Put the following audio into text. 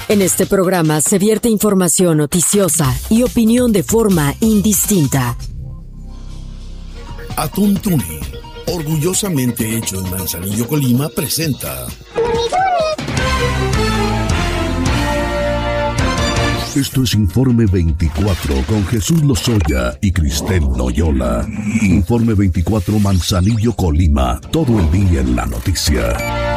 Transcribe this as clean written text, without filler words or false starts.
En este programa se vierte información noticiosa y opinión de forma indistinta. Atún Tuni, orgullosamente hecho en Manzanillo, Colima, presenta... Esto es Informe 24 con Jesús Lozoya y Cristel Noyola. Informe 24 Manzanillo, Colima, todo el día en la noticia.